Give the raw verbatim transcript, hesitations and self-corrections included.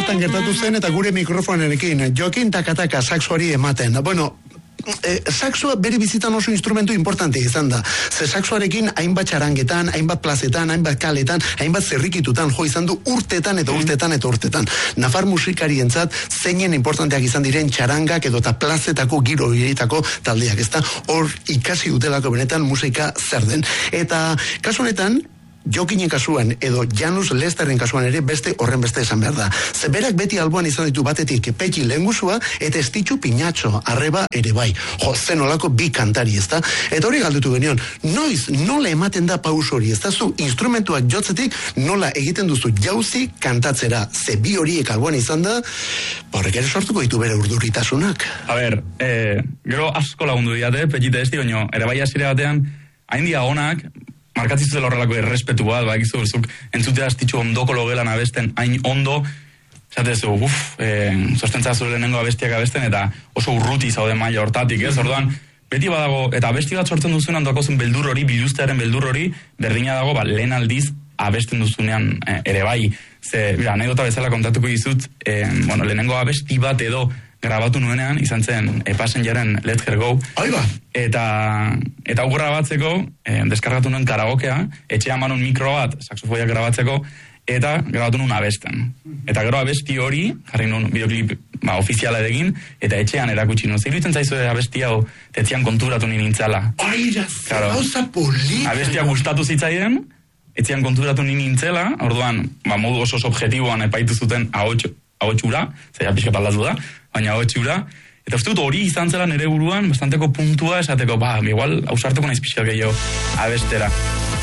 bertan gertatu zen eta gure mikrofonerekin Jokin takataka saxoari ematen. Bueno, Eh, saxoa bere bizitan oso instrumentu importante izan da. Ze saxoarekin hainbat txarangetan, hainbat plazetan, hainbat kaletan, hainbat zerrikitutan jo izan du urtetan eta urtetan eta urtetan. Nafar musikarientzat zeinen importanteak izan diren txarangak edo eta plazetako giro iritako taldeak, ezta? Hor ikasi dutelako benetan musika zer den. Eta kasu honetan Jokinen kasuan edo Janus Lesterren kasuan ere beste horren beste esan behar da. Zeberak beti alboan izan ditu batetik Petxi Lehengusua eta Estitxu Pinatxo arreba ere bai. Jo, zen olako bi kantari, ezta? Eta hori galdutu genion, noiz, nola ematen da paus hori, ezta? Zu instrumentuak jotzetik nola egiten duzu jauzi kantatzera. Ze bi horiek alboan izan da, horrek ere sortuko ditu bere urduritasunak. A ber, eh, gero asko lagundu diate, Petxi eta Esti, baino, ere bai asire batean, hain dia honak, markatzizu zela horrelako errespetu bat, ba, egizu, zuk entzutea Estitxu ondoko logelan abesten, hain ondo, esatezu, uff, e, sostentzazu lehenengo abestiak abesten, eta oso urruti zaude maila hortatik, ez? Orduan, beti badago, eta abesti bat sortzen duzunean dokozun beldur hori, biluztearen beldur hori, berdina dago, ba, lehen aldiz abesten duzunean e, ere bai. Ze, bera, anekdota bezala kontatuko dizut, e, bueno, lehenengo abesti bat edo grabatu nuenean, izan zen e, Passengeren Let Her Go. Aiba! Eta, eta hau grabatzeko, e, deskargatu nuen karagokea, etxean manun mikro bat, saxofoiak grabatzeko, eta grabatu nuen abesten. Eta gero abesti hori, jarri nuen bideoklip ba, ofiziala edegin, eta etxean erakutsi nuen. Ziruditzen zaizu abesti hau, tetzian konturatu nien nintzela. Aira, zauza polita! Abestia gustatu zitzaien, etzian konturatu nien nintzela, orduan, ba, modu oso objektiboan epaitu zuten ahotxura, zaila pixka paldatu da, baina ahotxura, eta uste dut hori izan zela nire buruan, bastanteko puntua esateko, ba, igual, ausartuko naiz pixka gehiago abestera.